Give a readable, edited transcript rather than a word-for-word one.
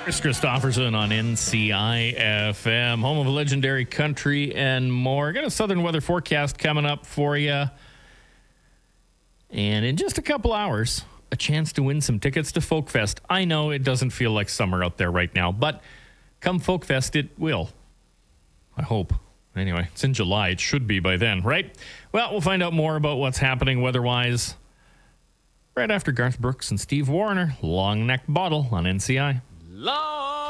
Chris Christopherson on NCI-FM, home of legendary country and more. Got a southern weather forecast coming up for you. And in just a couple hours, a chance to win some tickets to Folk Fest. I know it doesn't feel like summer out there right now, but come Folk Fest, it will. I hope. Anyway, it's in July. It should be by then, right? Well, we'll find out more about what's happening weather-wise right after Garth Brooks and Steve Wariner. Long Neck Bottle on NCI. Long